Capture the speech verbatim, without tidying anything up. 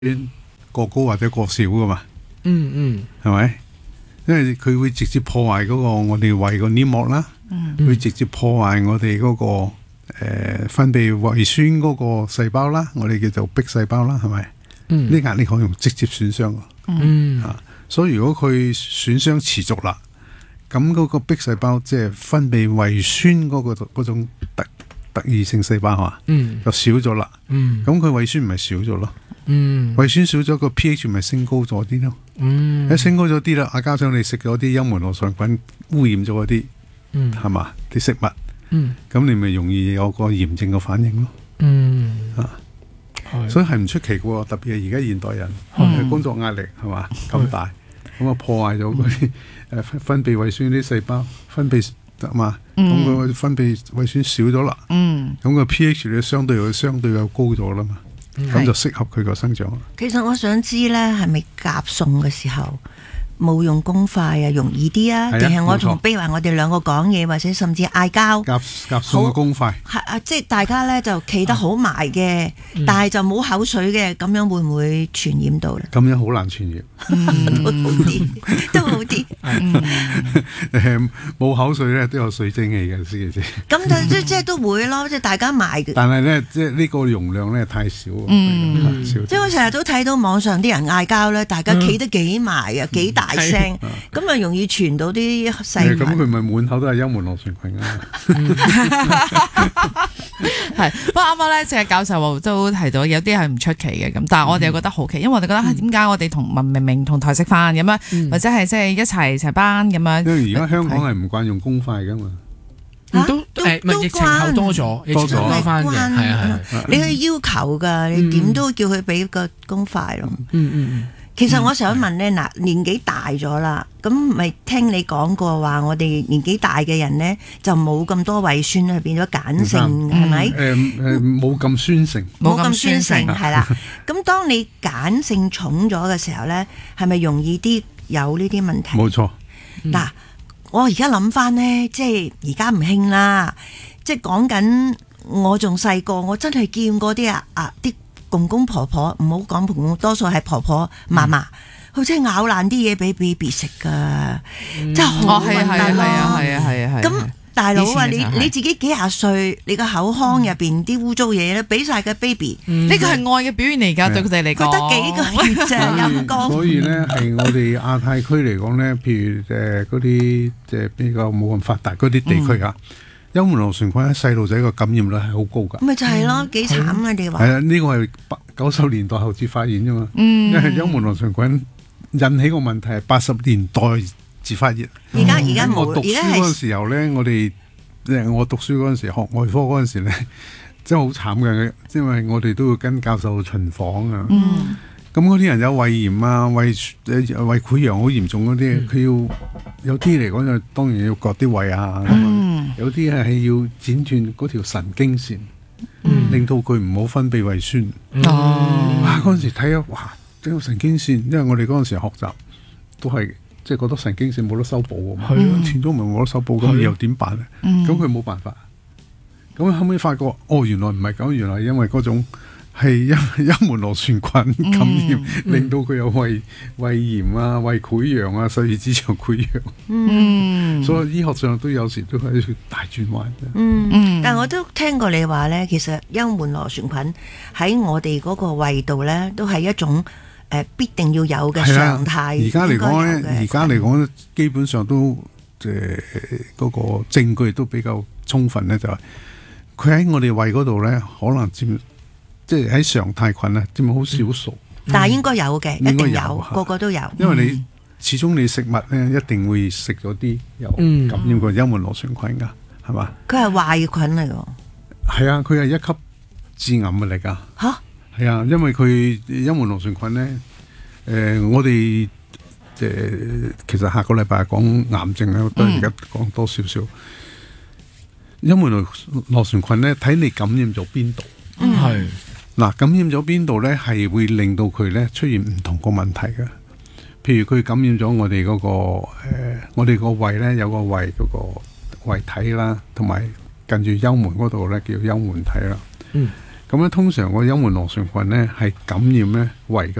過高或者過少噶嘛。 嗯嗯， 係咪？因為佢會直接破壞嗰個我哋胃個黏膜啦， 嗯、 會直接破壞我哋嗰、嗰個、呃、分泌胃酸嗰個細胞啦，我哋叫做壁細胞啦，係咪？呢啲壓力可以用直接損傷㗎。 嗯啊，所以如果佢損傷持續啦，咁嗰個壁細胞即係分泌胃酸嗰、嗰個嗰種特特異性細胞啊， 嗯， 就少咗啦。 嗯， 咁佢胃酸咪少咗咯。 嗯， 胃酸少咗，個 pH 咪升高咗啲咯。 嗯， 一升高咗啲啦，啊加上你食咗啲幽門螺旋菌污染咗嗰啲， 嗯， 係嘛啲食物， 嗯， 咁你咪容易有個炎症嘅反應咯。 嗯， 啊，所以係唔出奇嘅喎，特別係而家現代人、嗯、工作壓力係嘛咁大，咁啊破壞咗嗰啲誒分泌胃酸啲細胞，分泌得嘛，咁佢、嗯、分泌胃酸少咗啦，嗯，咁個 pH 咧相對又相對又高咗啦嘛。咁就適合佢個生長。 其實我想知咧，係咪夾餸嘅時候冇用公筷啊，容易啲啊？定係我同比如話我哋兩個講嘢，或者甚至嗌交， 夾夾餸嘅公筷係啊，即係大家咧就企得好埋嘅，啊嗯、但係就冇口水嘅，咁樣會唔會傳染到咧？ 咁樣好難傳染， 嗯、都好啲，都好啲。 誒，冇口水咧都有水蒸氣嘅，知唔知？ 咁就即即係都會咯，即係大家埋嘅。 但係咧，即係呢個容量咧太少，嗯，少。 即係我成日都睇到網上啲人嗌交咧，大家企得幾埋啊，幾大聲，咁啊容易傳到啲細菌。 咁佢咪滿口都係幽門螺旋菌啊！ 係，不過啱啱咧，謝教授都提到有啲係唔出奇嘅咁，但係我哋又覺得好奇，因為我哋覺得點解我哋同明明同台食飯咁樣，或者係即係一齊成班咁樣。 因為而家香港係唔慣用公筷噶嘛。 都誒，唔係疫情後多咗， 多咗翻嘅，係啊係。 你去要求㗎，你點都叫佢俾個公筷咯。 嗯嗯嗯。 其實我想問咧，嗱年紀大咗啦，咁咪聽你講過話，我哋年紀大嘅人咧就冇咁多胃酸，係變咗鹼性，係咪？ 誒誒，冇咁酸性， 冇咁酸性係啦。咁當你鹼性重咗嘅時候咧，係咪容易啲有呢啲問題？ 冇錯。 嗱。我而家諗翻呢，即係而家唔興啦，即係講緊我仲細個，我真係見過啲啊啊啲公公婆婆，唔好講公公，多數係婆婆嫲嫲，佢真係咬爛啲嘢俾 B B 食噶，真係好核突咯。 係啊係啊係啊係啊！ 咁大佬啊，你你自己幾廿歲，你個口腔入邊啲污糟嘢咧，俾晒個 baby， 呢個係愛嘅表現嚟㗎，對佢哋嚟講。 佢得幾個月啫，陰公。 所以咧，係我哋亞太區嚟講咧，譬如誒嗰啲即係比較冇咁發達嗰啲地區啊，幽門螺旋菌喺細路仔個感染率係好高㗎。 咪就係咯，幾慘啊！你話係啊，呢個係九十年代後至發現啫嘛。因為幽門螺旋菌引起個問題係八十年代自發現。 而家而家冇， 我讀書嗰陣時候咧，我哋即係我讀書嗰陣時學外科嗰陣時咧，真係好慘嘅，因為我哋都要跟教授巡訪啊。嗯。咁嗰啲人有胃炎啊、胃誒胃潰瘍好嚴重嗰啲，佢、嗯、要有啲嚟講就當然要割啲胃啊。嗯。有啲係要剪斷嗰條神經線，嗯、令到佢唔好分泌胃酸。哦。哇！嗰陣時睇啊，哇！整個神經線，因為我哋嗰陣時學習都係。即係覺得神經線冇得修補啊，斷咗咪冇得修補，咁又點辦咧？咁佢冇辦法。咁後尾發覺，哦，原來唔係咁，原來因為嗰種係幽幽門螺旋菌感染，嗯、令到佢有胃胃炎啊、胃潰瘍啊、十二指腸潰瘍。嗯，所以醫學上都有時都係大轉彎嘅。 嗯嗯，但係我都聽過你話咧，其實幽門螺旋菌喺我哋嗰個胃度咧，都係一種。誒必定要有嘅常態。 而家嚟講咧，而家嚟講基本上都誒嗰個證據都比較充分咧，就係佢喺我哋胃嗰度咧，可能佔即係喺常態菌啊，佔好少數。 但係應該有嘅，一定有，個個都有。 因為你始終你食物咧，一定會食咗啲有感染過幽門螺旋菌㗎，係嘛？ 佢係壞菌嚟㗎。係啊，佢係一級致癌嘅嚟㗎。嚇！係啊，因為佢幽門螺旋菌咧，誒、呃，我哋誒、呃、其實下個禮拜講癌症咧，都而家講多少少。幽門螺旋菌咧，睇你感染咗邊度。嗯，係。嗱，感染咗邊度咧，係會令到佢咧出現唔同個問題嘅。譬如佢感染咗我哋嗰、那個誒、呃，我哋個胃咧有個胃嗰個胃體啦，同埋近住幽門嗰度咧叫幽門體啦。嗯。 咁咧通常個幽門螺旋菌咧係感染咧胃嘅